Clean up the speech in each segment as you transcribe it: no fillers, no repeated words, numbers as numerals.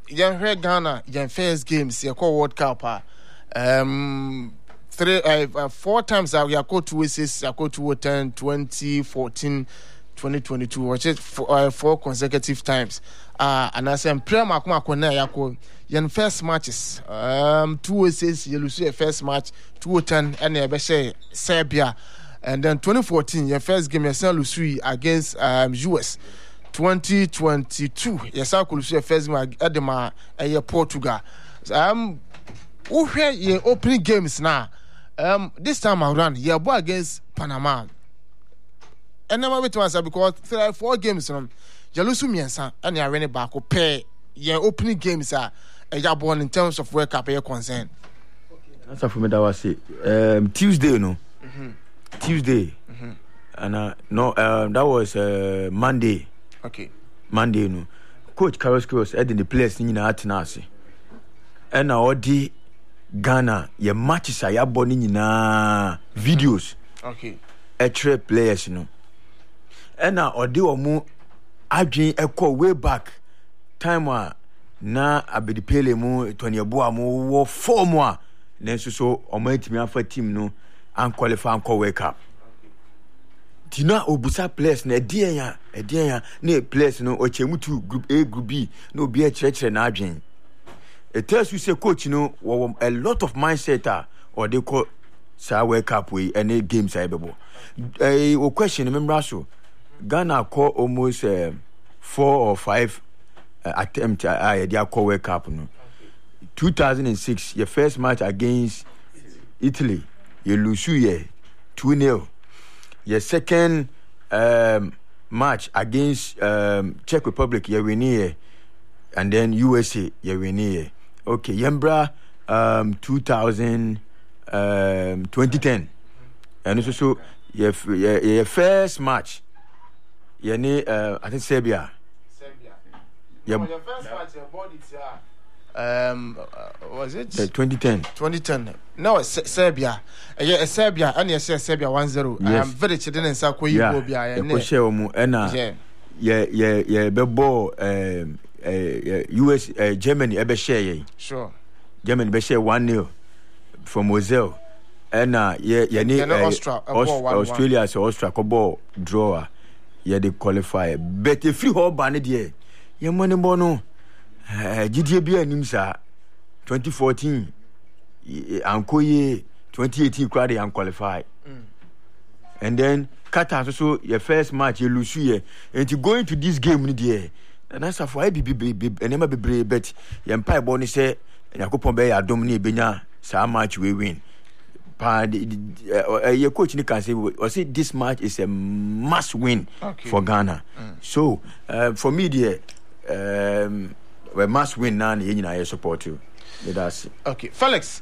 young Ghana, young first games, you call World Cup. 4 times we are called 2-6, I called 2-10, 2014, 2022, which is 4 consecutive times. And I said, Prema Kumakona Yako, young first matches, 2-6, you lose your first match, 2-10, and Ebeshe, Serbia. And then 2014, your first game, Saint Lucie against US. 2022, yes, I could see a first game at the Portugal. Who hear your opening games now? This time around, you're against Panama. And never wait to answer because 4 games from Jalusu Miensa and you're running back or pay your opening games are born in terms of World Cup concern. That's for me that was it. Tuesday, no. Tuesday. And no, that was Monday. Okay. Monday, no. Coach Carlos Cross adding the players in Atenase. And now the Ghana, your matches are your born in videos. Okay. Extra players, no. And now or do more adwin echo way back time na abedi pele mu Tony Aboa mu wo 4 more. Nenso so omatimi afa team no and qualify and call wake up. Tina obusa players na edian na players no ochemutu group A group B no be a church na adwen. It tells you say coach no a lot of mindset or they call say wake up we any games abebo. O question remember so Ghana call almost 4 or 5 attempt they call wake up no. 2006 your first match against Italy you lose 2-0. Your second match against Czech Republic you win here and then USA you win here. Okay, Yembra 2010 and also your first match I think Serbia. Your first match your body was it 2010 no Serbia Serbia and you say Serbia 1-0 yes. Very chidden and Sako you bia yeah bebo US Germany ebe share sure Germany be share 1-0 from Moselle and Australia so Austria ko ball draw they qualify but if you hold ban there your money bono GDA bia nimsa 2014 ankoye 2018 crowd and qualify and then Qatar so your first match you lose here and you go into this game there and that's for I be never be brave but your empire bonus say yakopon be adom ni benya sa match we win your coach can say or say this match is a must win for Ghana. So for me there we must win now I support you. That's okay. Felix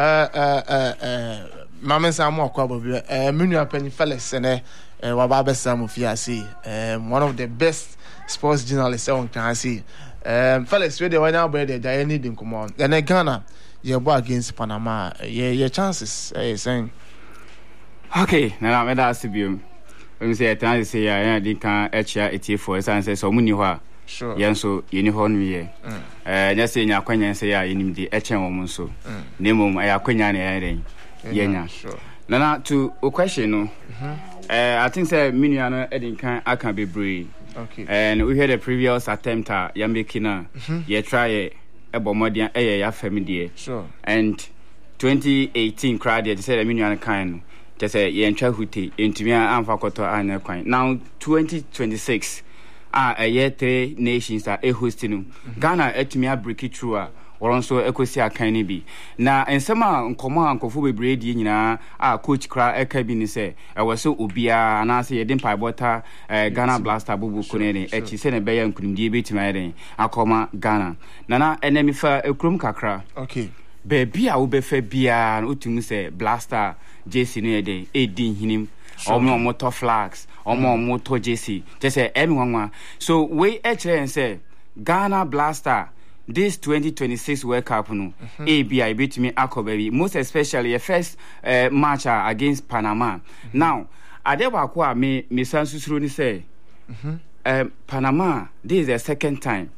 Mama Samu Kwabobi Munu Penny Felix and Wababe Samu Fiasi one of the best sports journalists on can see Felix we the one now by the Diane didn't come on and Ghana your boy against Panama your chances saying okay now I'm that's you when you say at times say I can HR 84 say so muni ho sure yan so yeni ho no ye just say nya kwanya say ya yenim di echen wo mun so nemom ya kwanya na yan yenya sure Nana to a question no I think say minu no edin kan aka bebre okay and we had a previous attempt ya making ye try ebomodian ya family sure and 2018 crowd they said minu kan just say ye ntwa huti entumi amfa koto anya kwan now 2026 a year 3 nations are hosting Ghana etumi a break it through also ekosi akan bi na ensema nkomo ankofo bebre die nyina a coach kra eka bi ni se ewo obia anase ye dimpa bota Ghana Blaster bubu kunene echi se ne beya nkunimdie betimi ayden akoma Ghana na enemi fa ekrum kakra okay baby a wo befa bia na otumu se Blaster JC no yede edin hinim omo moto flags omo moto JC just say anyone so we actually say Ghana Blaster this 2026 World Cup no ABI beat me akobabi most especially the first match against Panama now adewa kwa me sansusuro ni say Panama this is the second time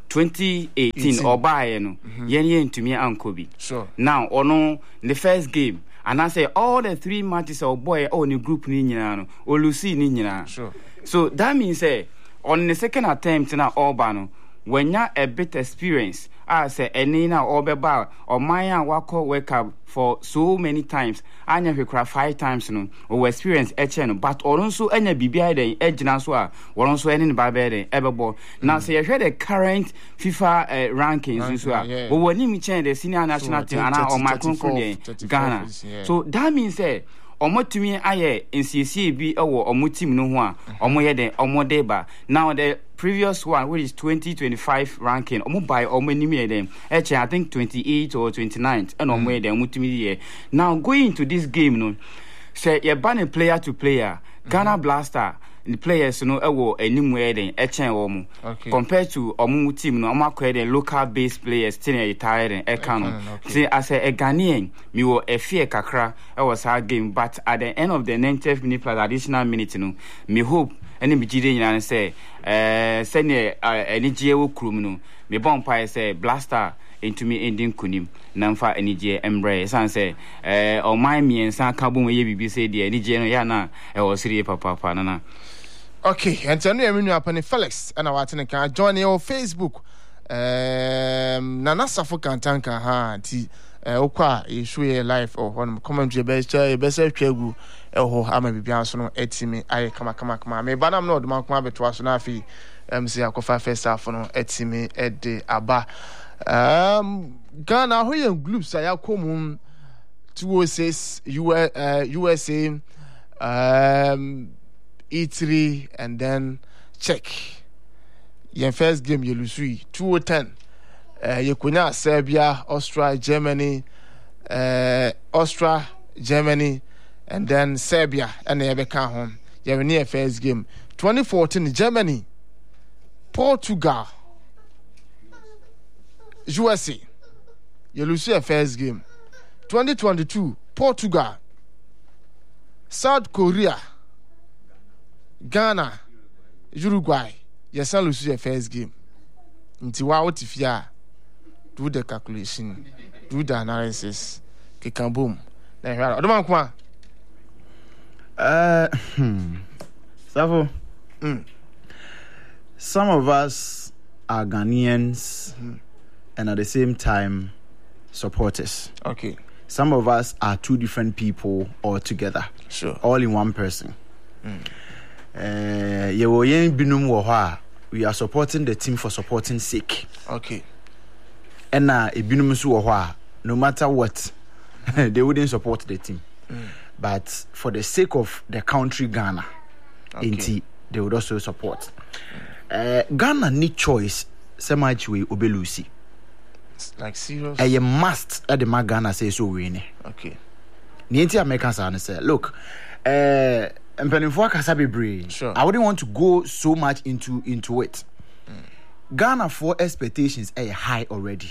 2018 obaye no yen ntumi ankobi. Sure. Now ono the first game and I say all the 3 matches of boy on the group ni nyina no olusi ni nyina. Sure. So that means on the second attempt na Obano when you a bit experience I say any na obeba or my wake up for so many times anya we cry 5 times no or experience echen but also anya bibia den ejina so a also any babe den ebebo now say you hear the current FIFA rankings so a we woni mi chen the senior national team and on my conclude Ghana. So that means omotumi aye NCC bi ewo omotim no ho a omoye den omodeba now the previous one which is 2025 ranking omobai omonim den I think 28 or 29th and omoye den omotumi ye. Now going into this game no say you ban player to player Ghana Blaster the players no ewo animwe den omo compared to omo team no omo akwa den local based players still retired and ekano say as a Ghanaian me wo efie kakra was our game but at the end of the 90th minute plus additional minute no me hope any bigide nyina say senior energy wo krum no me bompa say Blaster into me ending kunim namfa energy embrace san say o my me san ka bom ye bibi say the energy no ya na e wo siri papa na. Okay, and tell me upon Felix and our can join your Facebook. Nana Safo Kantanka ha ti okwa issue live or on commentary best chegu eho ama bibia so no etimi aye kama me banam no duma kwa beto aso na afi MC akofa first half no etimi ede aba Ghana hoyen groups aya komun 206 USA E3 and then check. Your first game you lose 2-10. You kunya Serbia, Austria, Germany, Germany, and then Serbia, and they have come home. You have near first game. 2014 Germany, Portugal, USA. You lose your first game. 2022 Portugal, South Korea, Ghana, Uruguay. Yes, I lose your first game. Until what if you do the calculation, do the analysis, kick and boom. Then I don't want Savo. Some of us are Ghanaians and at the same time supporters. Okay. Some of us are two different people all together. Sure. All in one person. We are supporting the team for supporting sake. Okay. And no matter what, they wouldn't support the team. But for the sake of the country Ghana, they would also support. Ghana need choice. So much we obey Lucy. Like serious? A must at the Ghana say so we. Okay. Niente Americans say, look, sure. I wouldn't want to go so much into it. Ghana for expectations are high already.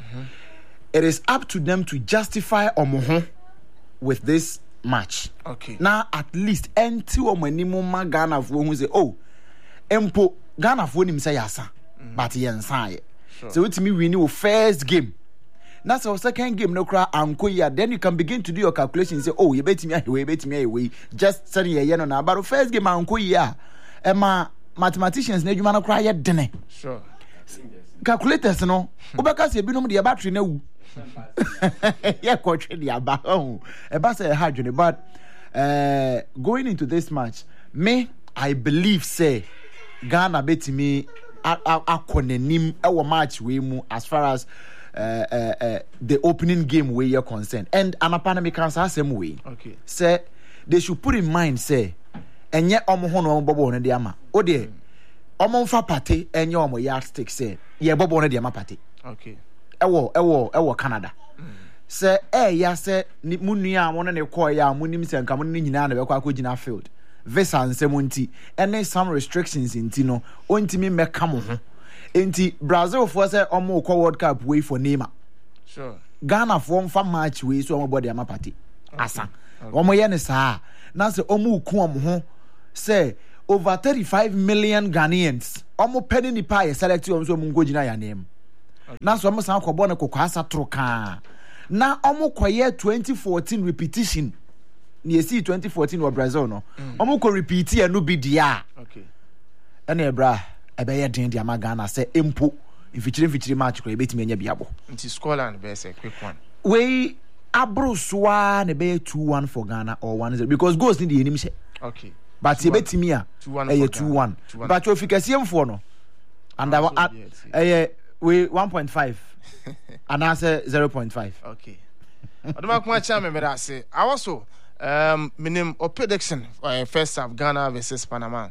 It is up to them to justify Omoho with this match. Okay. Now at least until Omanimo Ghana for who say, oh, Empo Ghana for him say yasa, but he answer. So it's me we knew first game. That's our second game, no cry, then you can begin to do your calculations. Say, oh, you bet me away. Just study a year now. But first game, Uncle, yeah. And mathematicians, you man cry yet, dinner. Sure. Calculators, no. Because you been the battery, no. Yeah, coach, the about a bus a hydrogen. But going into this match, I believe, say, Ghana bet me our match as far as the opening game where you're concerned. And I'm a Panamanican same way. Okay. Say they should put in mind, say, and yet Omohono Bobo and the Ama. Oh dear. Omonfa party and your yardstick say, yeah, Bobo and the Ama party. Okay. Ewo Canada. Say, ya say, Munia, one and a choir, Munims and Kamunina, the Wakujina field. Vesa and Semunti, and there's some restrictions in Tino, Ontimi Mekamo. Enti Brazil for say Omo World Cup way for Neymar. Sure. Ghana for match way so body ama party. Asa. Omo ye ne sa. Na say omo ku omo ho say over 35 million Ghanaians. Omo penny ni pa ye select you so mungo gina ya name. Na so omo san kwabo na kokwasa troka. Na omo koye 2014 repetition. Ni esi 2014 wa Brazil no. Omo ko repeat e no bi dia. Okay. Ene ebra ebe ye den dia magana se empo fichire match ko ebetimi anya biabo. Nti Scotland be say quick one. We abroswa ne be 2-1 for Ghana or 1-0 because goals ni the enemy say. Okay. But ebetimi a 2-1. But you fikasiem for no. And we 1.5 and answer 0.5. Okay. Adama kuma cha me beda say. I also minim or prediction for first half Ghana versus Panama.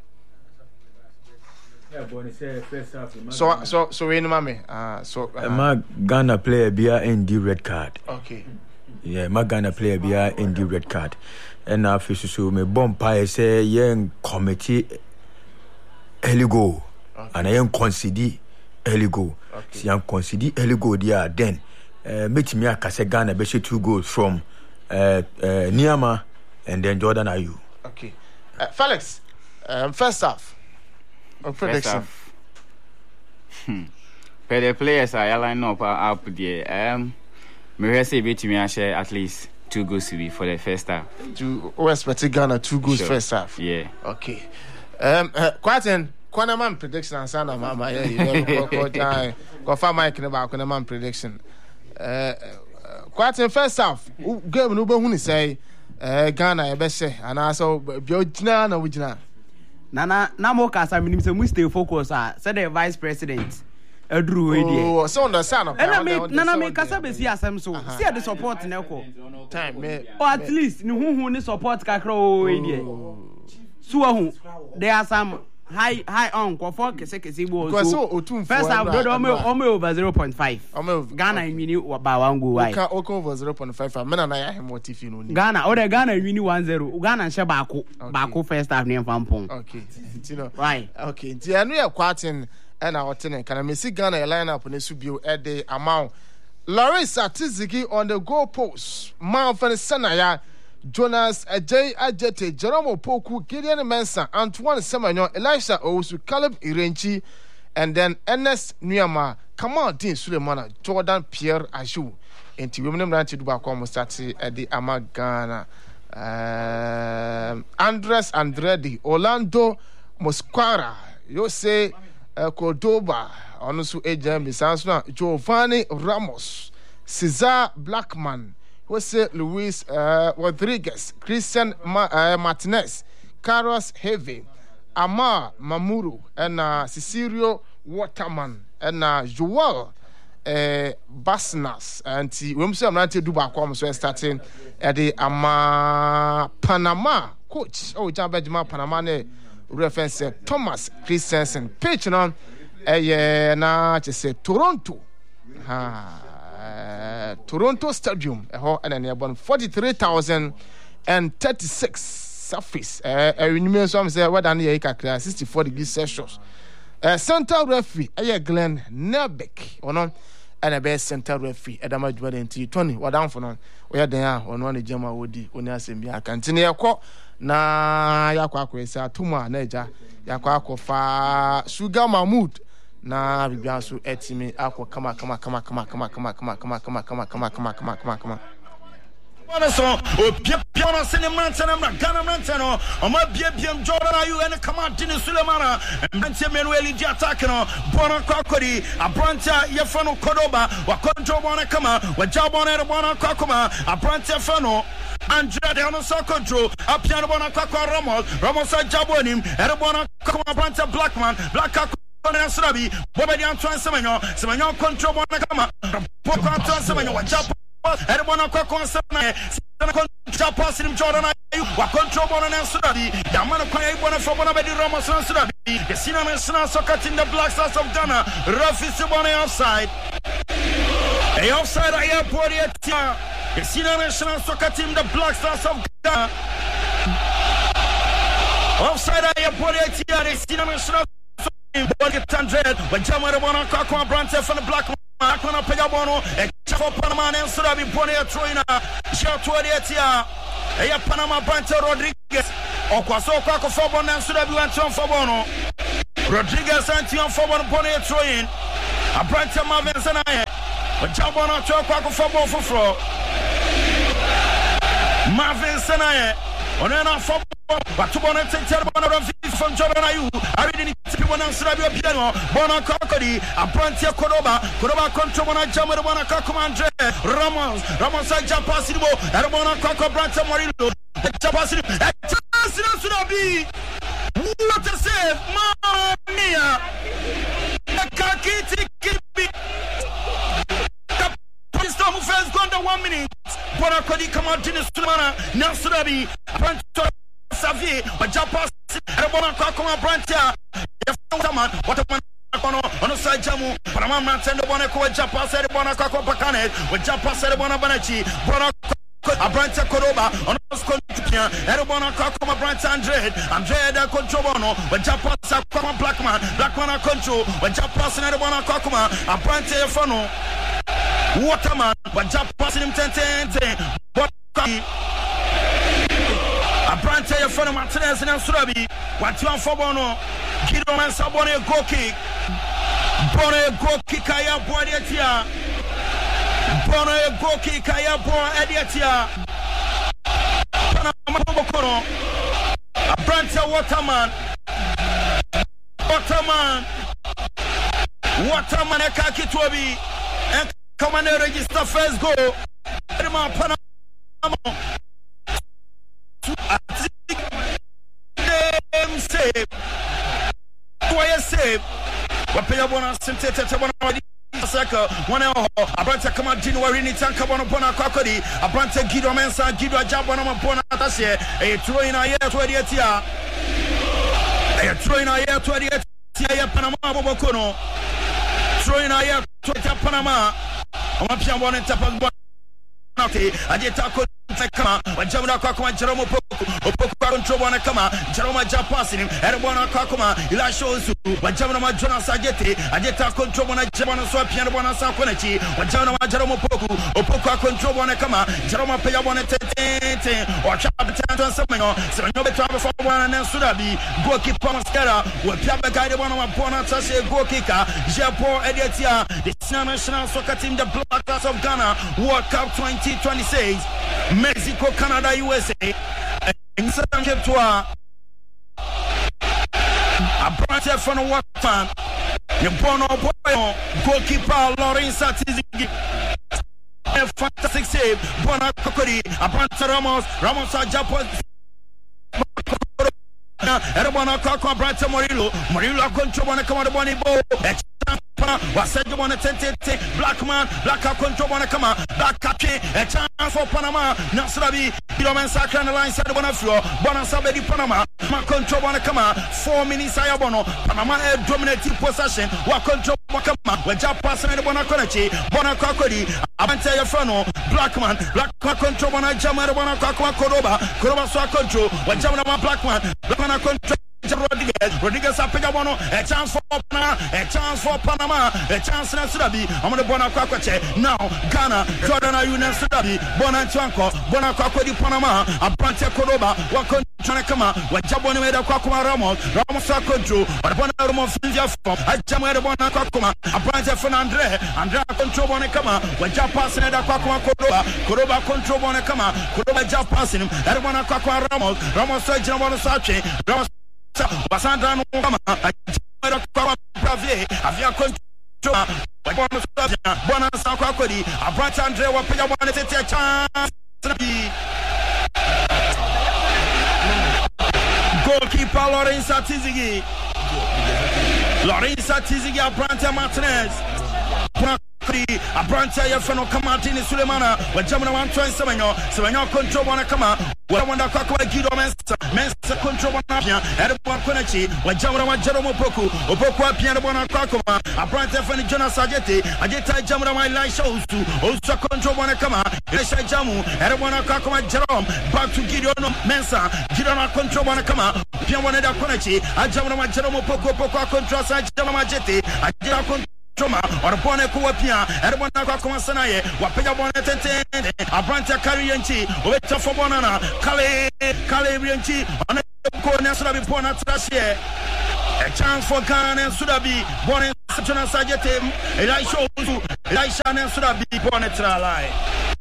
So we know me. My Ghana player be in the red card. Okay. Yeah, my Ghana player be in the red card. And now so me bomb pie say young committee early go. And I am concede early go. Si young concede early go there then meet me a Ghana be 2 goals from Niama and then Jordan Ayew. Okay. Felix, first half. Prediction. Per the players I line up there. Me say between share at least 2 goals to be for the first half. To expect Ghana 2 goals first half. Yeah. Okay. Quaten Quanaman prediction and Sana Mama. Yeah. Confirm Mike about Quanaman prediction. Quaten first half. Game no be say Ghana be say and also Biojina na Wijina. Nana mo kasa minim se mu stay focus say the vice president Edru we dey. Oh, so understand. Nana me kasa be see asem so. See the support na ko. Time me. Or at least ni huhu ni support kakra o we dey. So hu there are some high on ko for kese bo so. First half do over 0.5. Ghana wini ba 1 goal why. Okay over 0.5. Me na ya him what if you know. Ghana wini 1-0. Ghana she baako first half ni mfampon. Okay. You know. Right. Okay. Nti anu ya kwatin and our tenant can I see Ghana line up on the subio at the amount. Larissa Tizigi on the goal post. Manfred Senaya, Jonas Ajay Ajete, Jerome Poku, Gideon Mensah, Antoine Semenyo, Elisha Owusu, Caleb Irenchi, and then Ernest Nyama, Kamal Dean Sulemana, Jordan Pierre Ajou. And to women to do back home start at the Ama Ghana. Andres Andredi, Orlando Mosquara, you say Cordoba, Onusu Ejem Bisansuna, Giovanni Ramos, Cesar Blackman, Jose Luis Rodriguez, Christian Martinez, Carlos Heve, Amar Mamuru, and Cecilio Waterman, and Joel Basnas. And we say I'm not to do back home, so starting at the Ama Panama coach. Oh, Jamba Panama reference Thomas Christensen. Pitch on na say Toronto. Toronto Stadium. And then about 43,036 surface. You say what than here 64 degrees Celsius. Central referee Glenn Nelbeck. And a best center referee Adama Dwelenti Tony wadan for no we dan on one jama wodi oni asem bia kantene yakọ na yakọ akwesa tuma na eja yakọ akofa Sugar Mahmood na bibia so etimi akọ kama So, Piano Cinnamon, Ghana Mantano, Oma Biam Jordan Ayew and Kamadini Sulemana, and Manuel Diatakano, Bona Kokori, Abranta Yefano Cordoba, Wakonto Wanakama, Wajabon and Bona Kokoma, Abranta Fano, Andrea de Onosoko, a piano Bona Kaka Ramos Jabonim, and Bona Kokoma Abranta Blackman, Black Surabi, Bobby Antoine Semenyo control Wanakama, Poko Antoine Semenyo, Wajab. And one of Jordan Ayew, control one and Surabi, Yamana Kwai, one from one of the Ramos and Surabi, the Cinnamon Soccer in the Black Stars of Ghana, Rafi Sibone offside. A offside airport, the Cinnamon Soccer team, the Black Stars of Ghana. Offside airport, the Cinnamon Soccer team, 100, when Jamara Wanaka Branch from the Black. Akona Pegabono, a Chafo Panama and Surabi Ponia Troina, Shot 28 Panama Banta Rodriguez, Okwaso Kwako Fobo Nansuda Buanton Fobono. Rodriguez Antion Fobo Pony Troin. A branch of Marvin Sanaye. A Jabona Kwako Fobo Fufro. Marvin Sanaye. On a Fobo. But to Bonnet from Jordan Ayu. I didn't see one on Sravia Piano. Bona Kokodi. A branch of Cordoba. Cordoba control on a Jammer Kakumandre. Ramos Japasibo. And Bona Coco Branch of Morillo. Japasi. Surabi. What a save, Mamma Mia! Kakiti Kibi. The Princeton who first gone to 1 minute. Bonacodi come out in the Sumana, Nasurabi, Pranto Savi, but Japas, and Bonacoma Brantia. What a man on the side Jamu, Panama and the Bonaco, Japas, and Bonaco Pacane, with Japas and Bonabanachi, Bonaco. A branch of Coroba on us Contribia, Erobona Kakoma branch Andre da Controbono, when Japas Sakoma Blackman control, when Japas and Erobona Kakoma, a branch of Fono, Waterman, when Japas in him 10, what a branch of Fono Martinez and Surabi, what you are for Bono, Gidoman Sabone go kick, Bone go kick, I am Boadia. Bono Goki Kaya Bon Ediatia Panama a branch of Waterman Kaki Tobi and come and register first go Panama save Quiet save Wapayabona Sinte Saka, 1 hour, a branch of Command January, Nitanka, Bona Kokodi, a branch of Guido Mensa, Guido Jabana Bona Tasia, a throwing a year 28 year, a throwing a year 28 year, Panama Bobocono, throwing a year 20 Panama, I'm up one and Tapan. I did tackle Kama, when Jamuna Kakuma, Jerome Opoku control one Kama, Jerome Japasin, and one Kakuma, Ila shows you, when Jamuna Jonas Sageti, I did tackle control one Jamana Swapi and one Sakonachi, when Jamuna Jerome Opoku control one Kama, Jerome Paya one or Chapitan Samino, so no better for one and then Sudabi, goalkeeper Mascara, where Piaba guided one of my opponents as a goalkeeper, Japo Editia, the national soccer team, the Black Stars of Ghana, World Cup 2026. Mexico, Canada, USA. In certain shape to a branch from a Watford. The Bono Boy, goalkeeper Lawrence Atizigi. A fantastic save. Bona Kokori, a branch Ramos Japo. Erobana Kakwa branch Morillo control one come on the Bonnie Bow. Was said you want to take Blackman, Black control one come Black captain, a chance for Panama, Nasrabi, Biloman Sacra and the line side of Bonafio, Bonasabedi Panama, Ma control one come 4 minutes Ayabono, Panama dominating possession, what control Wakama, when Japas and the Bonaconachi, Bonacocodi, Abantaya Fano, Blackman, Black control one Jammer Bonacaqua Coroba Swa control, when Jammer Blackman control. Rodriguez Apegabano, a chance for Panama, a chance in Sudabi. I'm on the Bonacquache. Now, Ghana, Jordan Ayuna Sudabi, Bonachanco, Bonacqua di Panama, a branch of Cordoba, Wakon Chanakama, what Jaboni made a Quakuma Ramos control, but Bonaramo Filia from a Jammer Bonacqua, a branch of Andrea control Bonacama, when Japas and a Quakuma Cordoba control Bonacama, Cordoba Japasin, and Bonacqua Ramos Jamon Sachi, Ramos. Basandra no kama kwa Bravie avia control Bona Sakwa Kodi Abrata Andre wa paya wana tete chance goalkeeper Lawrence Atizigi Abranta Martinez Abranta Yafano Kamatini Sulemana when Jamana 127 control one kama wanda kwa Guido Mensa control one Erwan Konachi when Jamana Jerome Opoku apia bona kwa Abranta Fani Jonas Ajeta Jamana my light shows to also control one kama Esha Jamu Erwan kwa Jerome back to Guido Mensa Guido control one kama pia one da Konachi Jamana Jerome Opoku control Jamana Jete Ajeta control or Bonne Kuapia, Erwana Kamasanaye, Wapaya Bonnet, Abranta Karianchi, Weta for Bonana, Kale Rianchi, on Kone Sudabi Pona Trashie. A chance for Ghana and Sudabi. Born Sachana Sajetem. Elisha and Sudabi Pona line.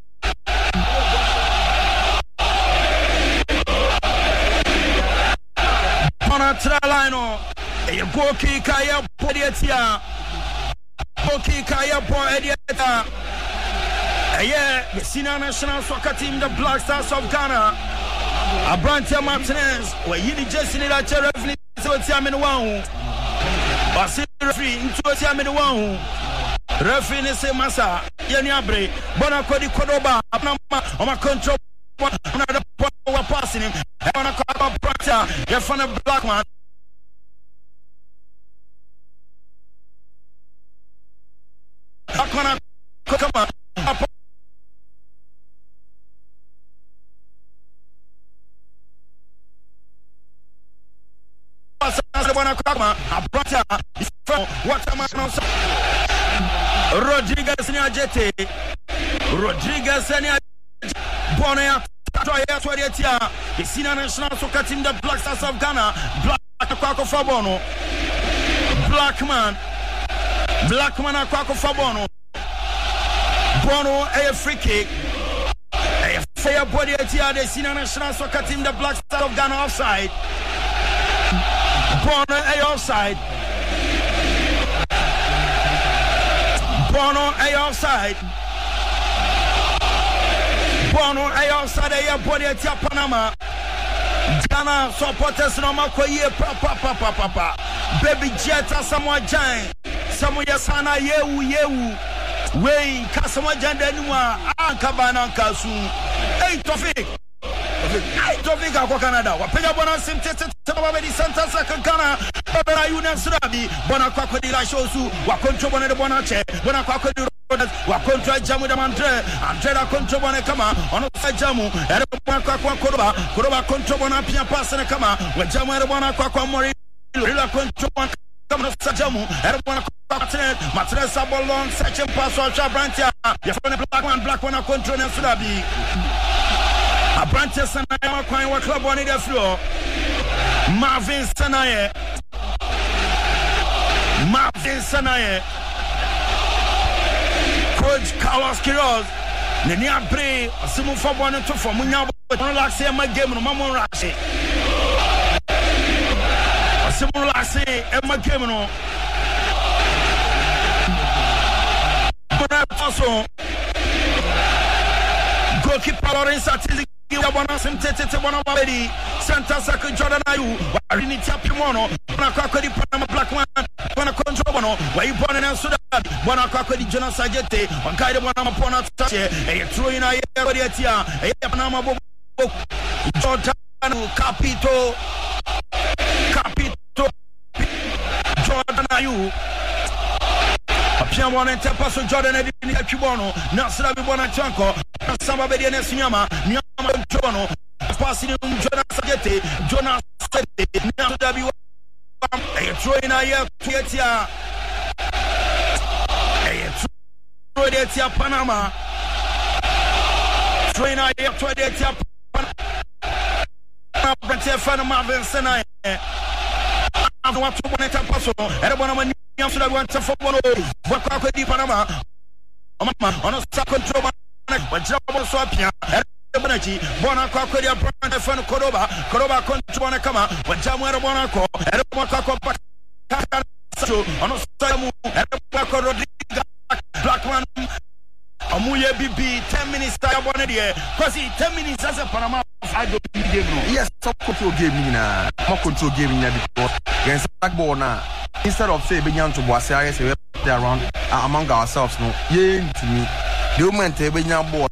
Pona Tralino. A Boki Kaya Podiatia. Boki Kaya Podiata. The senior national soccer team, the Black Stars of Ghana. Abrantia Martinez, where you just need a referee to a time in one. But referee into a time in one. Referee is a massa, Yaniabre, Bonacodi Kodoba, on my control. Another point passing him. On a car of Branta, you're from a black man. Come on. Rodriguez Niajete Rodriguez Bonnet the senior national soccer team, the Black Stars of Ghana. Black Fabono Blackman Akwako Fabono Bono a free kick. A fair body at the senior national soccer team, the Black Stars of Ghana offside. Bono a offside. Bono a offside. Bono a offside. A body at Panama. Ghana supporters no makoye papa. Baby Jetta Samoa Giant. Samoa Sana yewu. Wey Kasama Janda Numa Ankabana Kasu. Hey Tofik ako Canada. Wapenya bona simtete tababedi Santa Ghana. Babera Yuna Surabi. Bona kwa di la shosu. Wa control bona de bona che. Bona kwa di rodas. Wa control jamu de Andre la control bona kama. Ono sa jamu. Ere bona kwa Kodoba control bona pia pass na kama. Wa jamu ere bona kwa Mori. Rila control bona kama sa jamu. Ere bona Martinez Sabolon searching pass for Brantia. You find a black one control and Surabi. A Brantia Sanaya Kwai club on the floor. Marvin Sanaye. Coach Carlos Quiroz. Nenia Bray, Simu Fabon and Tufo Munya, Laxi, my game, Mamon Rashi. Simu Laxi, and my game. Also, goalkeeper Lawrence Atili Wana Simtete Bonabadi, Santa Saka Jordan Ayu, Warini Tapimono, Bonacquadi Panama Black One, Bonacontrobono, where you born in Sudan, Bonacquadi Jonas Sajete, on Kaida Bonamapona Tache, a true in a Yetia, a Panama Jordan Capito Jordan Ayu. Pian one and Tapaso Jordan Edini Cubono, Nasra Bibona Chanko, Samba Bediana Sinyama, Nyama Jono, passing Jonas Sagete, Jonas Sete, Namu, a Troina Yetia, a Troidetia Panama, Troina Yetia Panama, Vincent. I want to one Tapaso, everyone. Should I want to follow what Panama on a second trouble, but Jabo Swapia, Energy, Bonaco, Brand, Fan Kodoba, control Kama, when Jamara Bonaco, and Bonaco, on a Samu, and Rodriguez, Black One, Amuye BB, 10 minutes, I wanted here, because 10 minutes as a Panama. I don't need yes, top control game now, more control game because against Blackball now. Instead of say began to was around among ourselves, no, yeah, to me, the moment they began board.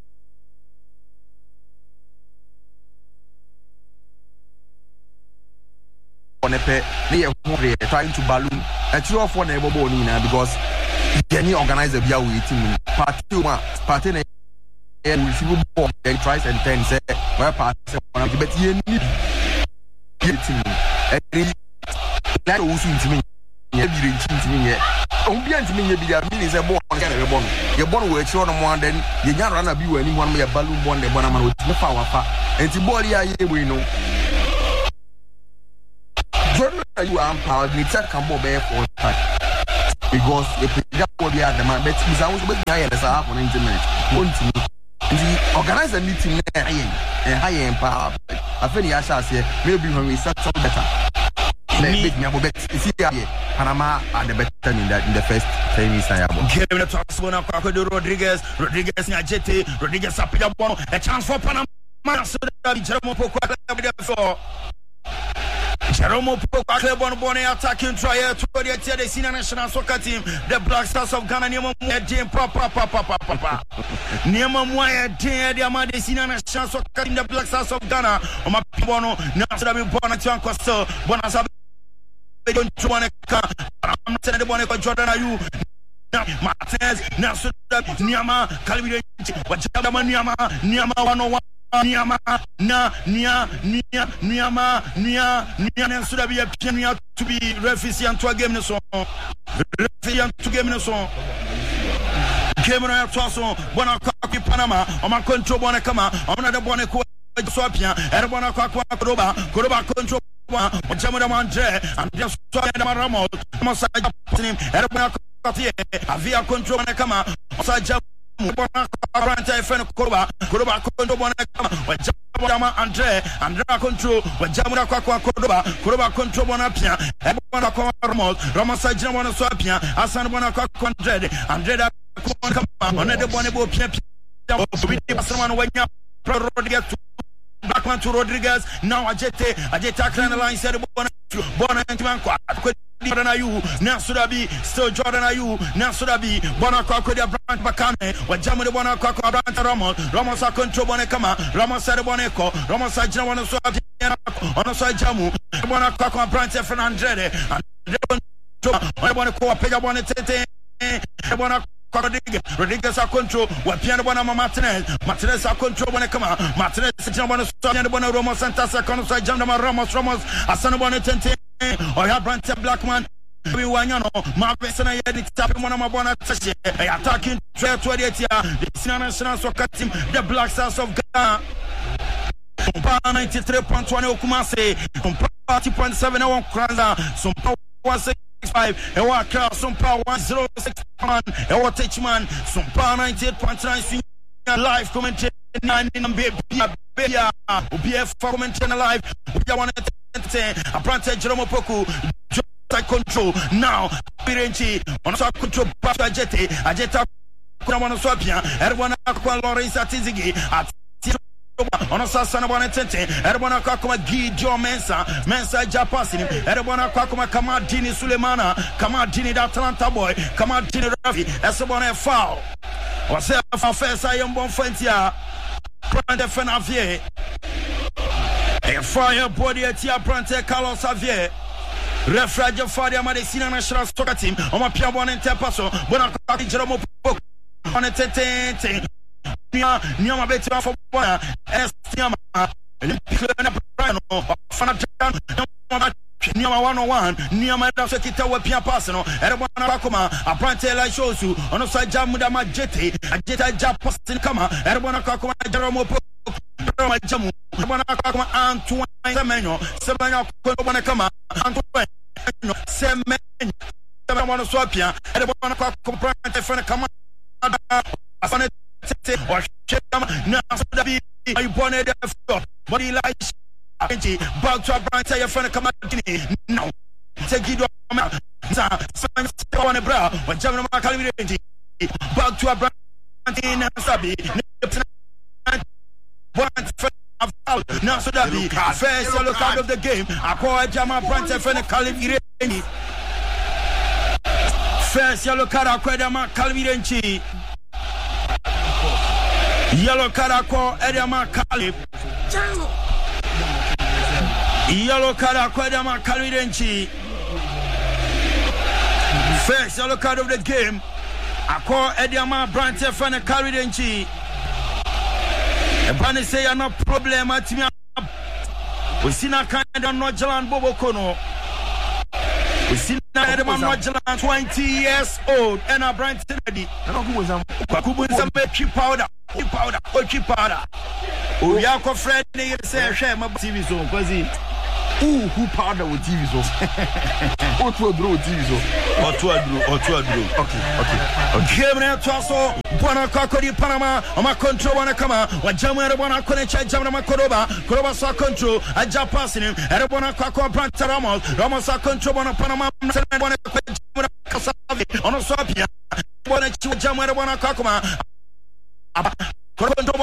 On a pair, they are trying to balloon a 2 or 4 neighbor bonina because any organizer via waiting party and receive ball and tries and 10 say where part but you need that was to me. Means a born you're born with your one, then you can't run a view anyone with a balloon born the Bonaman with the power. And the body I we know. you are empowered. We take a more bear for because if you will be at the man, but it's always with the ILS for 90 minutes. The organizer meeting high empowered. I feel the Asha say maybe when we start some better. Panama are the better in the first 10 minutes. Kevin Toxbona Paco Rodriguez Najete, Rodriguez Apia, a chance for Panama. So that Jeromo Poco before Jeromo Poco born attacking trial to the senior national soccer team, the Black Stars of Ghana, Papa. Niamamwaya, the Amade senior national soccer team, the Black Stars of Ghana, Omapibono, Nasabi Bonatan Costa, Bonasabi. I'm telling the one Jordan Ayu Martinez, Nasuda, Niama, Calvin, Niama, 101, Niama, Niama, should be a piano to be reficient to a game in song. Reficient to game in song. Cameron Tosso, Bonacaki Panama, on my control Bonacama, on another Bonaco, Swapia, and Bonacaqua, Koroba control. Jamada Andre, and just Ramos, Mosai, Avia control Bonacama, Osai Branta friend Koroba control Bonacama, Andre, Andra control, Jamada Koroba control Bonapia, Ebona Ramos, Ramosai Jamona Swapia, Asan Bonaca Condred, Andrea on the Bonabo Pia, someone when you Backman to Rodriguez, now Ajeta Clan line said Bona and Manqua. Jordan Ayu, Nasudabi, still Jordan Ayu, Nasudabi, Bonacqua, Brant Bacane, what Jamu de Bonacqua, Brant Ramos, control Bonacama, Ramos said Boneco, Ramos Sajana, one of Swati, Jamu, Bonacqua, Brant Fernandre, and Bonaco, Pegabonete, Bonac. Rodriguez are control, what Piano Bonama Martinez are control when I come out. Martinez, Bona Ramos, Santa Sacono, Jandama Ramos, Asana Bonatente, or have Branta Blackman. We wanyano, Marcus and I edit tap one of my bonnet attacking 12-28 the national soccer team, the Black Stars of Ghana. 93.20 Kumase, 30.7 Kranza, some power 165, and what class, some power 1061, and what Techman, some power 98.9 live commentating 9 in BF commentating live. We want to a branch Jeromo Poku. Control now, Pirenchi on top control Ajeta Kuramano Swapia, Erwana Lawrence Atizigi at on a Sasana Bonatente, Erwana Kakuma Gijo Mensa Japasin, Erwana Kakuma Kamadini Sulemana, Kamadini Atlanta boy, Kamadini Rafi, Esabona foul. Was there for first I am Bonfentia, Prande Fenavier, a fire body at Tia Prante Carlos Xavier. Refragia Faria Madesina National Soccer Team, on my Piabon and Tepaso, Bonacqua Jeromo on a tete, Niama Betia for Bona, Estiama, Fanajan, Niama 101, Niama Sekita Pia Passano, Erbana a Prantella shows you on a side Jamudama Jetty, a Jetta Japasin Kama, Erbana Kakuma Jeromo. Jamu, Bonacqua Antoine Semeno, Semeno Bonacama, Antoine Semeno, Semeno Swapia, and the Bonacqua Comprante Fenacama, or Sham, Nasabi, I wanted a body like back to a branch of Fenacama. No, take it on a bra, but Jamma Calvin, back to a branch in Nasabi. Now, so that be first yellow card of the game. Acquired Jama Branta Fene Calvin. First yellow card acquired Jama Calvin. Yellow card acquired Edama Calip. Yellow card acquired Jama Calvin. First yellow card of the game. Acquired Edama Branta Fene Calvin. Bani say no problem at me. We see na kind of Nojalan Bobo Kono. We see na Edman Nojalan 20 years old and a brand ready. Some cheap powder. We are co friend say share my TV zone, who powder with TV so or to a draw TV so or to a draw. Okay. Game now to us Buona Kakori Panama ama control wana kama wajamu erabona konecha jamna makoroba sa control aja passing him erabona kwako Branta Ramos sa control wana Panama wana jamna kasavi ono swapia wana jamu erabona kwako ma control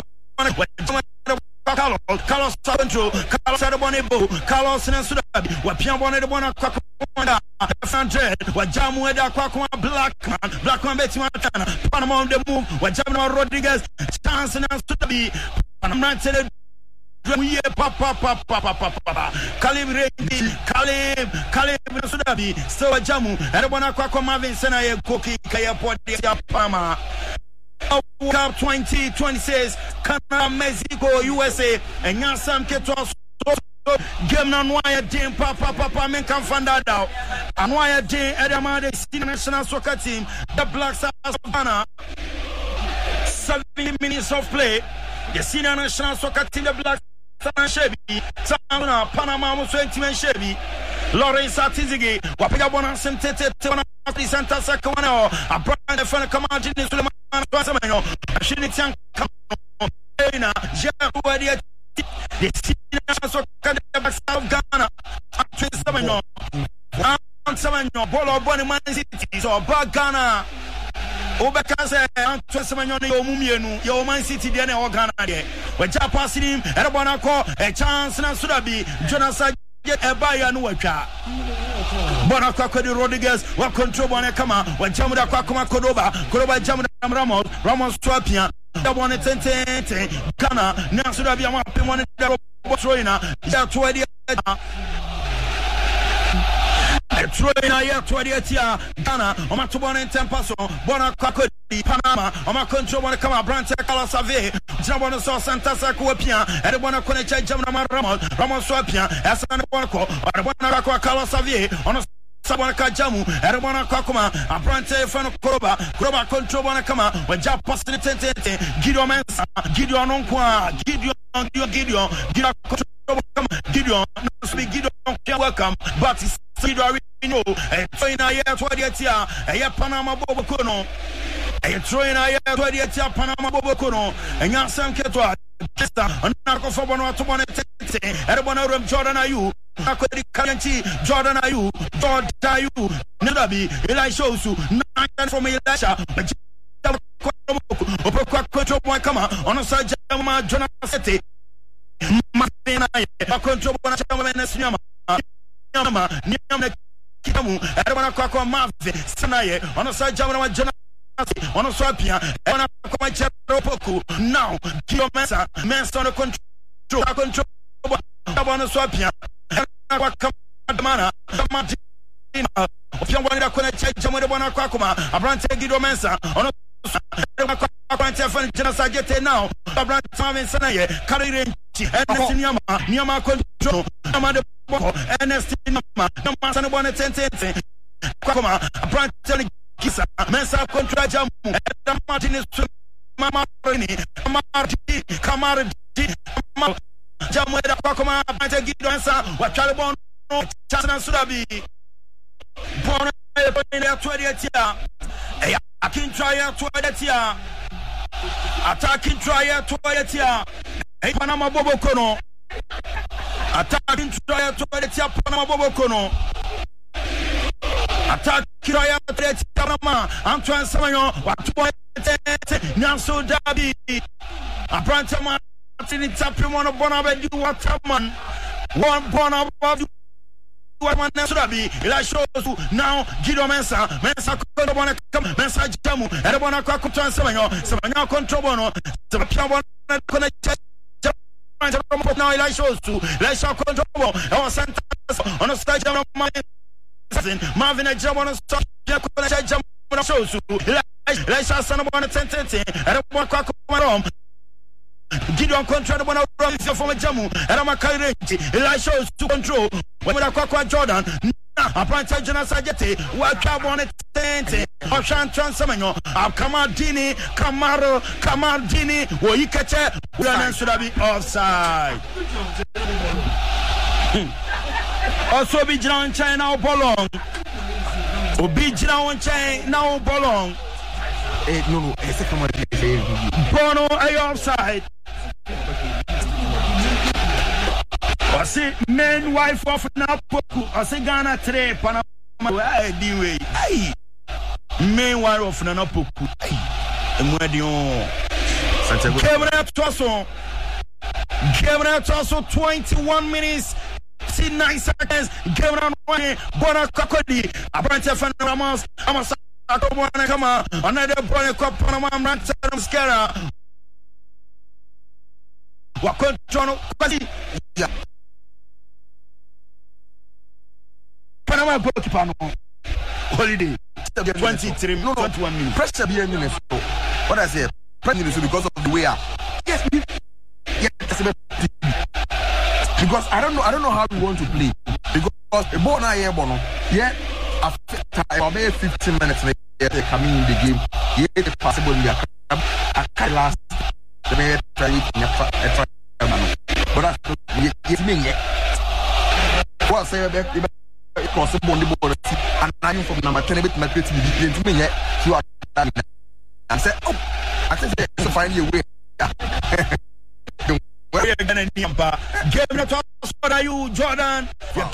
Carlos control Carlos Adebonebo Carlos Nasudabi wapia bwana Adebona kwako Sandre wajamu eda kwako Blackman beti matana Panama on the move wajamu Rodriguez chance Nasudabi Panama tele we papa Caleb Nasudabi so wajamu Adebona kwako Marvin Sena ye koki kaya podi ya Panama Cup 2026 Canada, Mexico, USA and Yansam Ketos game na Nwaya Din papa men can find that out Nwaya Din Edema the senior national soccer team the Black Stars of Ghana 70 minutes of play the senior national soccer team the Black Stars Shebi Panama also 20 men Shebi Lawrence Atizigi wapiga bona semtete wana Santa Sakawana a brand of fun command in Suleiman Basamano Ashini Tian Kamana Jaguadia the senior soccer of Ghana Samano Bolo Bonnie Man City so Bag Ghana Obakaze Antoine yo mumienu yo Man City de na Ghana de we Japan him Erabona ko a chance na Sudabi Jonathan Ebaya no watcha Bona Kwakodi Rodriguez wa control bona kama wa jamu da Kwakoma Kodoba jamu da Ramos Twapia da bona tente Ghana na Sudabi ama pe bona da Troina ya twadi Troina ya twadi tia Ghana ama to bona tempaso bona Kwakodi Panama ama control bona kama Branta Kalasave jamu bona so Santa Sakuapia e bona konecha jamu na Ramos Twapia asa na bona ko bona kwa Kalasave ono Sabana Kajamu, Erabona Kakuma, a Brante Fano Koroba control bona kama, when Jap passing the tente, Gideon Mensa, Gideon Onkwa, Gideon control kama, Gideon, no speak Gideon, welcome, but it's Gideon, and Trainer here to Adiatia, a Panama Bobokono, a Trainer here to Adiatia, Panama Bobokono, and Yansan Ketwa, just a narco for one to one tente, Erabona Rum Jordan Ayu. Jordan Ayu, Nadabi, Elisha Osu, 9 from Elisha, control point kama, on a side Jama, Jonathan, Martina, control Yama, Kitamu, Erwana Kwako Mavi, Sanaye, on a side Jama, Jonathan, on a swapia, and a Poku, now, Kilo Mensa, Mensa on a control, on a swapia. Mana Martina Opiangwa kona checha mwede bwana kwakuma Abrante Gido Mensa ono Abrante fan jana sajete now Abrante Marvin Sanaye Karirenchi Ernest Nyama control Nyama de boko Ernest Nyama sana bwana tente kwakuma Abrante Kisa Mensa control jamu Martin Mama Rini Kamari Jamu eda kwa koma Abrante Gido Mensa Wachale bono Chasana Sudabi Bono ya tuwadi etia Akin try ya tuwadi etia Attacking try ya tuwadi etia Panama Bobo Kono Attacking try ya tuwadi etia Panama Bobo Kono Attacking try ya tuwadi etia Panama Antoine Samanyo Watuwa Nyanso Dabi Abrante Martin Tapi Mono Bonabe Di Wataman One Bonabe One Surabi, Elisha Osu, now Gido Mensa Kono come Mensa Jamu, Erabona Kwakutan Samanya control bono, Sapian Connect now Elisha Osu, Elisha control our Santa on a stage of Marvin Jamon Jamu Elisha son of one sentence, Erabona Kwakumarom. Gideon control one from Jamu, Eramakari, Elisha to control when we are Kwakwa Jordan. Abrante Jana Sajete, Waka on it, Oshan Transamano, Kamadini, Kamardini, Woikache, we are should be offside. Also be John China Bolong. Obi John China now Bolong. No, it's a common. Bono, are you offside? I say men wife of Napoku. I say Ghana tre Panama. Hey, men wife of Napoku. Kevin Tosso 21 minutes 9 seconds. Kevin Bona Cocody. Abrante Fan Ramos. Amasa Kama. Another boy cop Panama Rantam Scara. Wakontrono Quasi. Panama goalkeeper holiday 23 21 minutes. Pressure be a minute. What I say? Pressure because of the way yes, because I don't know how we want to play. Because the ball now here, after 15 minutes, they coming in the game. Yeah, the possible we are last. The try but that's me yet. What say about cross the ball and I'm from number 10 bit my creativity to me yet. You are done. I said, oh, I think to find your way. We're gonna need game not are you Jordan?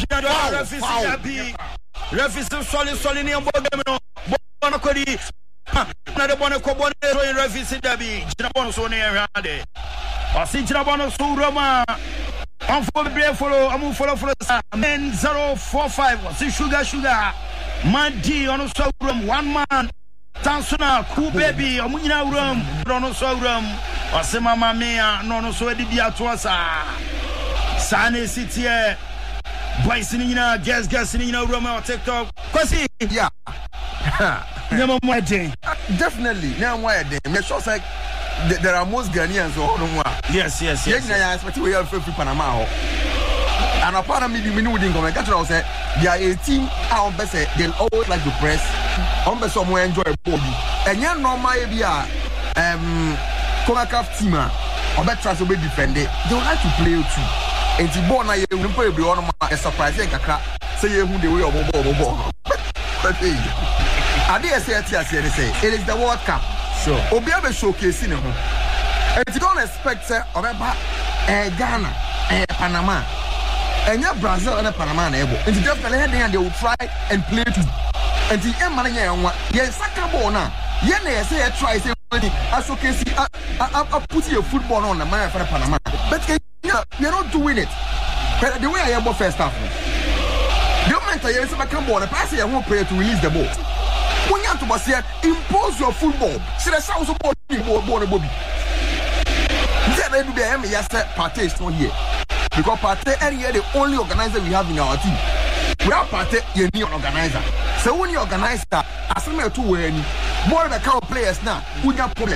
Referee solid near Bogamino. Bonacodi. Another Bonacobon referee Debbie. Jinabon so near Rade. I see Jinabon so Roma. I'm for the follow. I'm follow for the men 045. See sugar. Madi on a room. One man. Tansuna, cool baby, a Muna room, Ronoso room, or Semama Mea, Nonoso Edia Tuasa, Sane City, Boysinina, Gasinina, Roma, TikTok. Quasi, yeah. Never mind. Definitely, now why they make sure like there are most Ghanaians or no. Yes. Yes, but we are free Panama. And apart from me, we didn't come and catch us. They are a team out best. They'll always like to press. On the somewhere enjoy body. And you're normal be a Conacaf team or better to be defended. They would like to play too. And the ball now you play be on a surprise like a crap. Say who they will ball. But hey, I dare say it is the World Cup. Sure. Obiabe showcase in home. And you don't expect Ghana and Panama. And your Brazil and Panama and able. And definitely they will try and play too. And the Emmanuel, yes, Sakabona. Yen say I try say I showcase I put your football on the man for Panama. But you're not doing it. But the way I am first half. The moment I say come on, the pass I won't pray to release the ball. When you have to say impose your football. See the sounds of ball Bobby. Then be a yes party is not here. Because party area the only organizer we have in our team. Without party, you need an organizer. So when you organize that, as soon as you win, more than count players now, we have problem.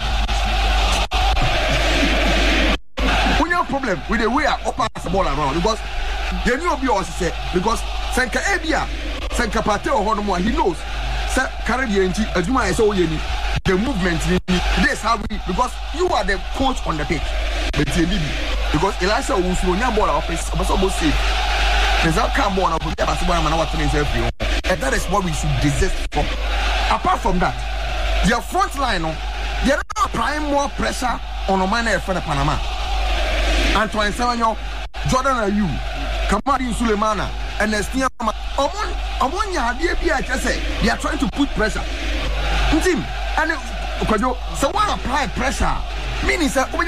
We have problem with the way I open the ball around because you know be also say because Senka Ebia, Senka Pate or Honomo, he knows. Sir Caribbean, Ajuma is all you need. The movement, this how we because you are the coach on the pitch. But you need because Elisha will throw your ball up, but almost safe. There's a come on up with the basketball and what things every. And that is what we should desist from. Apart from that, their front line, they're not applying more pressure on a man for the Panama. Antoine Savanyo, Jordan Ayew, Kamari Sulemana, and Estia among your idea, they are trying to put pressure. Team, and someone apply pressure. Meaning, sir, in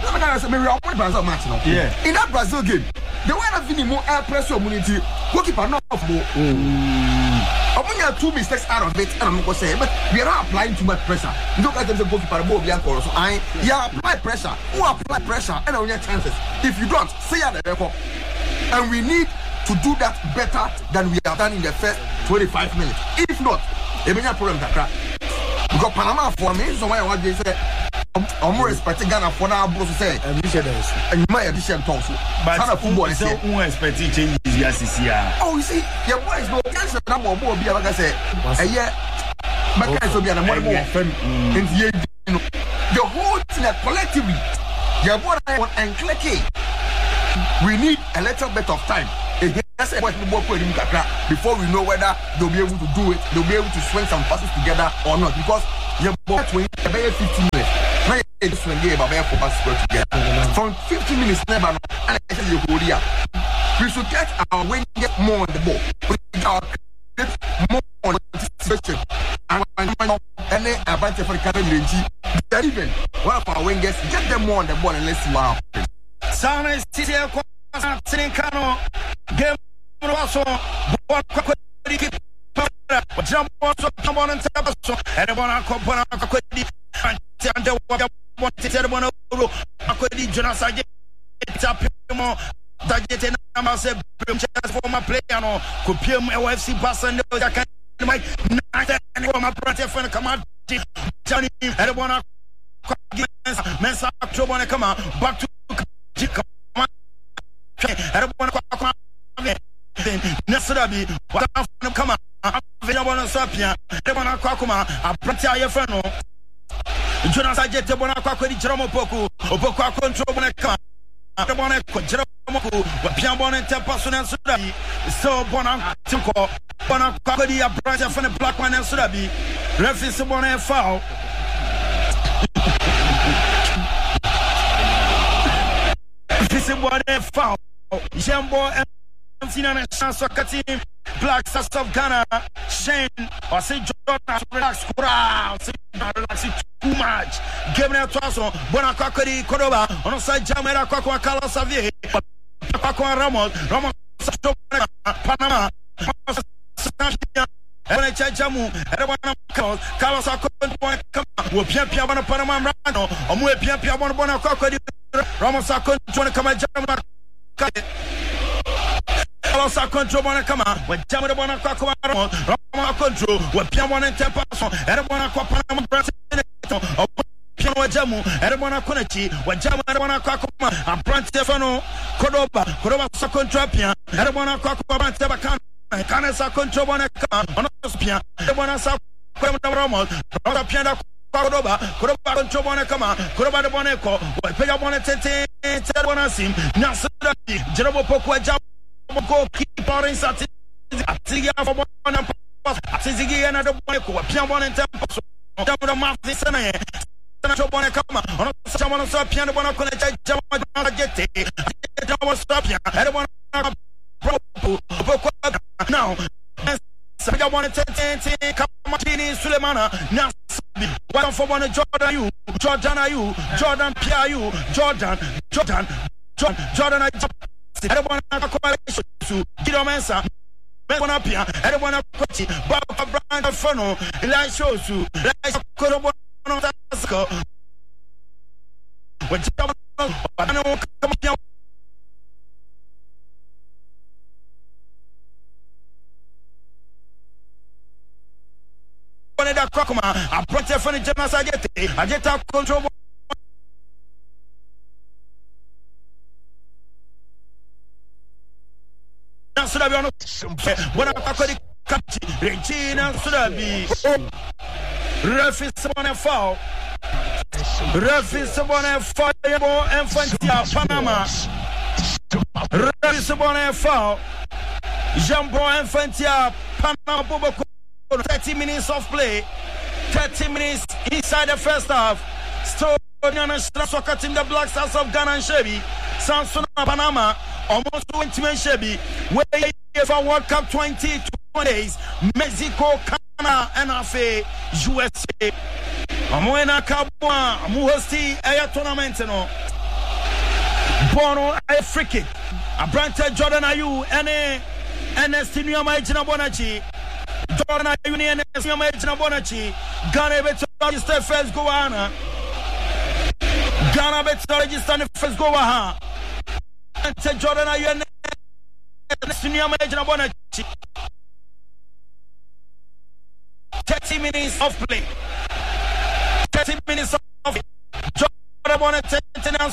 that Brazil game, the way I've been more air pressure community, goalkeeper not of more. I want you have 2 mistakes out of it, and I'm going to say, but we are not applying too much pressure. You don't get them to goalkeeper, so I apply pressure. Who apply pressure and on your chances? If you don't, say at the record. And we need to do that better than we have done in the first 25 minutes. If not, there may be a problem that crap. Because Panama for me, so why what they say. I'm more respecting Ghana for now, bro. Say, and you might have to talk. But football is so unexpected changes. Yes, oh, you see, your boys no cancer. I'm more be like I say, yeah, but can't be a more the whole thing collectively. Your boy and clicky. We need a little bit of time. That's what we work with him before we know whether they'll be able to do it, they'll be able to swing some passes together or not. Because you're about 15 minutes. Now you're swinging about 4 passes together. From 15 minutes, never know. And I tell you, we should get our wing get more on the ball. We get more on the situation. And then advantage for the Canadian that even one of our wingers get them more on the ball and let's see what happens. Sana City Kano game also what jump also come on and tap so and one company and the what one Jonas tap more that number seven for my player no could UFC pass and that can my my brother friend come out Johnny and one Mensa October come on back to come on and one Nesrabi what come on available on Sapia and one Kwakuma a brother friend Jonas Ajete bona Kwakuri Jeromo Poku Opoku control bona come the one Jeromo Piambon and Tempason and Sudabi so bona Tinko bona Kwakuri a brother from the black one and Sudabi referee bona foul this one foul Jambo and Tina Sokati Black Stars of Ghana Shane or say Jordan relax relax too much game na twaso bona Kwakuri Cordoba on side Jamera Kwakwa Carlos Xavier Kwakwa Ramos Panama and Jamu Carlos Akon come Pia Panama Rano or Pia Bona Kwakuri Ramos Akon come Jamaica Carlos Akon bona come when Jamaica bona Kwakwa Ramos control when Pia Bona Tempason and bona Panama or Piano Jamu and bona Konachi when Jamaica bona Kwakwa and Brant Stefano Cordoba Sakon Trapia and bona Kwakwa Tebakan Canessa control bona on Pia and bona Sakon Ramos Piano Cordoba control bona come Cordoba de Boneco Pega Bona Tete Bonasim Nasadi Jerobo Poku Jamu keeper in Sati Atiga for Bona Atizigi and the Boneco Piano and Tempo the Martin Sene Bona come on someone saw Piano Bona Connect Jamagete Sapia and one now I want to Kamatini Sulemana now one for one Jordan Jordan Pia Jordan I don't want to coalition to Kilomensa Bonapia I don't want to coach Bob Brand Funnel like shows you like Korobo what I know come up I brought your friend Jonas Ajete. Ajeta control. When I got Regina Surabi, Refis on a foul, Refis on a fireball and Fantia Panama, Refis on a foul, Jambo and Fantia Panama. 30 minutes of play, 30 minutes inside the first half. Still soccer team, the Black Stars of Ghana and Shebi, Samson Panama, almost 20 men Shebi, where for World Cup 2020, Mexico, Canada, and AFE, USA. Amoena Kabwa, Muhosti, Aya Tournament, no. Bono, a free kick. A Branta Jordan Ayu, and Estinia Majina Bonachi. Jordan Union is your mate Bonachi. Ghana better register first go on. Ghana better register first go on. And Jordan Union is your mate Bonachi. 30 minutes of play. 30 minutes of play. Jordan Bonachi.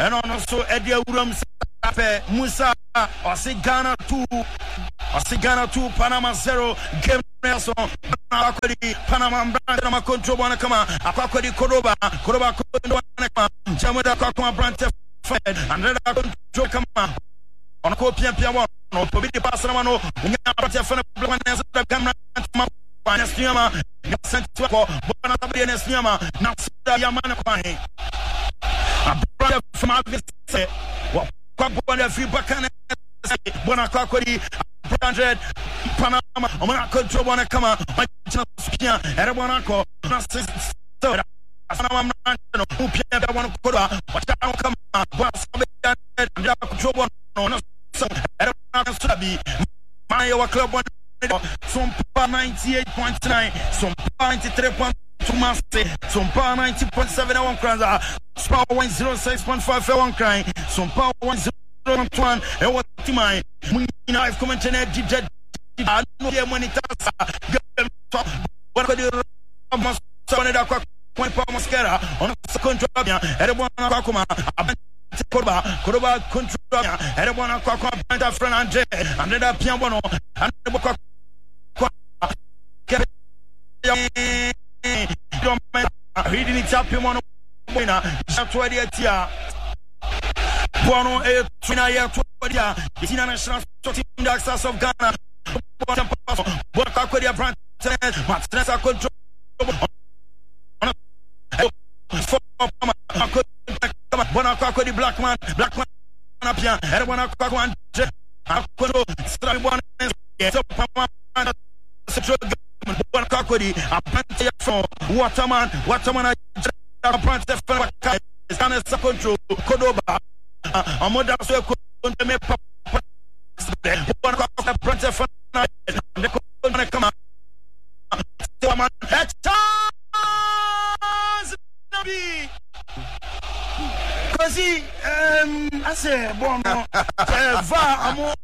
and also Eddie Williams Musa Ose Ghana 2 Panama 0 game Nelson Akwadi Panama Brand na control bwana kama Akwadi Kodoba kama Jamuda kama Brand Fed and control kama on kopia bwana no pobidi pass na mano unya Brand Fed bwana nesa kama Bwana Snyama na senti wako bwana tabia na Snyama na sida ya mana kwa hii Brand Fed kwa bwana Fibakana bwana Akwadi Branded Panama omana control bwana kama machina sukia era bwana ko na sura sana mnano upia bwana kodoa watano kama bwana sabe ndio control bwana na era bwana sabi maya wa club bwana Sompa 98.9 Sompa 93.2 Master Sompa 90.7 one kranza Spa 106.5 one crying Sompa 101 and what my I've commented did I know the money tasa what could you must sound that point mascara on a control everyone Kodoba control everyone and friend Andre that piano and reading it up him on winner Bono e Trina ya Twadia, the national team the access of Ghana. Boka Kodia Brand Martinez control Bonaka Kodi Blackman Apia, everyone Akwan Akono Strabon Bonaka Kodi, a plenty of Waterman a plenty of control Kodoba. A mother so could me papa one of the printer for the come on because I say bono va amo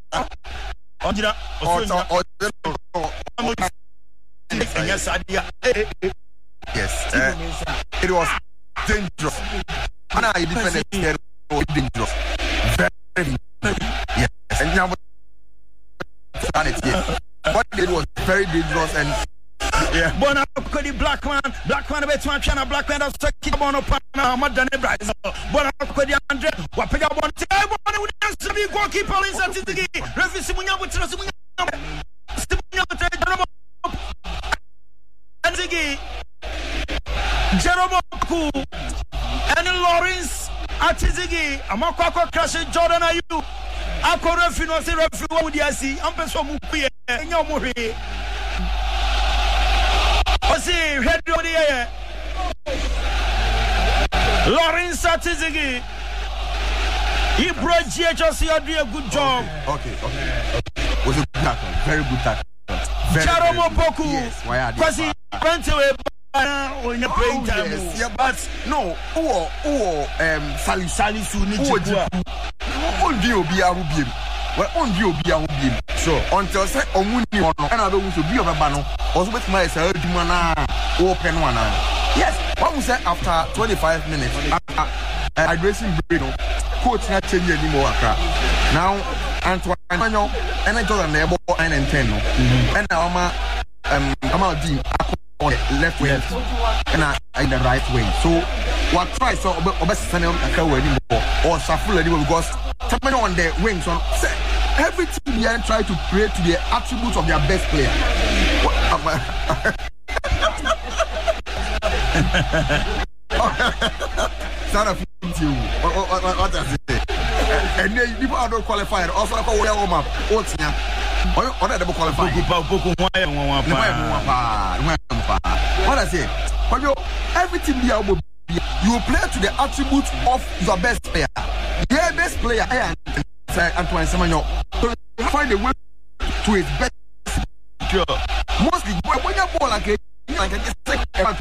yes it was dangerous and I defended dangerous very yes and now what they did was very dangerous and yeah Bona Kodi Blackman bet one channel Blackman of Saki Bono Pana Madane Bryce Bona Kodi Andre Wapega Bon Table with the goalkeeper in Satigi Refi Simunya with Simunya and Ziggy Jeroboku and Lawrence Atizigi Amakako crashing Jordan Ayu Ako refi no se refi wo di asi ampeso mu kuye enya mo hwe Osi head on the air. Lawrence Atizigi. He brought GHS here do a good job. Okay. Was a good tackle. Very good tackle. Jaromo Poku. Yes, why are because he went away in the playing time. Yes, yeah, but no. Salisu Nichikua. Well, on you be a hobby. So, until say, Omuni or no, and I don't to be a bano, also with my open one. Yes, what we say after 25 minutes, dressing break, coach not changing anymore. Now, Antoine, and I told them they're 9 and 10. And now, I'm out deep on the left wing and I in the right wing. So, what try so obviously send them a car anymore or shuffle anymore because someone on the wings on every team here try to play to the attributes of their best player. What does it say? And then people are not qualified. Also, I call warm up. What's here? Or double qualified. What I say? Every team here will you play to the attributes of your best player. Their best player, Antoine Semenyo, to find a way to his best. Mostly, when you ball like a second,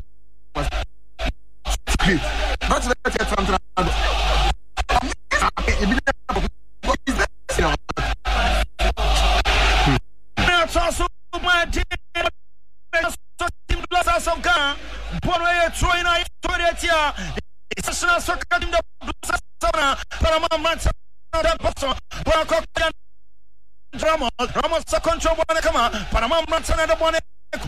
not to let you something. That's also my team. Of Ghana, Bono throwing out to the national soccer team the Panama Ramos control one come on, Panama Manson and the one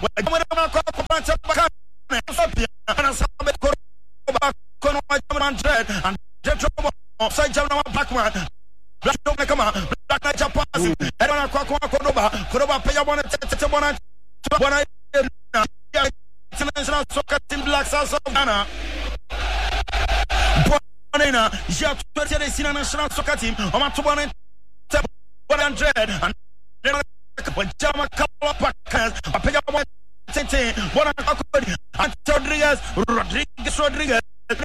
Black come on, Black Knight passing, and on a Kodoba, pay one international soccer team Black Stars of Ghana. Bonena, j'ai 20 national soccer team, on m'a tout 100 and Jama Kalapakas, I pick up 110, Rodriguez,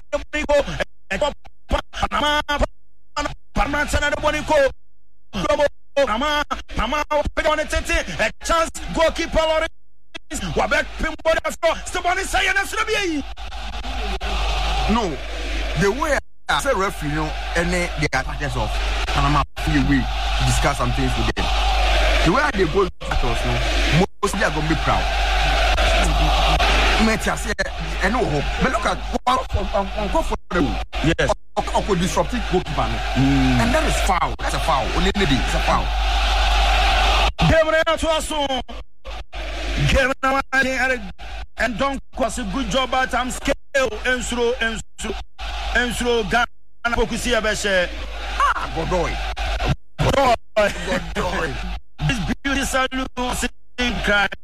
a chance goalkeeper Wabek Pimbodi saying no, the way I say referee, you know, and the attackers of Panama we discuss some things with them. The way they go to us, most are going to be proud. I know hope. But look at yes, or disruptive goalkeeper. And that is foul. That's a foul. Only it's a foul. And don't cause a good job at scale and slow Ghana Focusia Beshe. Godoy. This beauty salute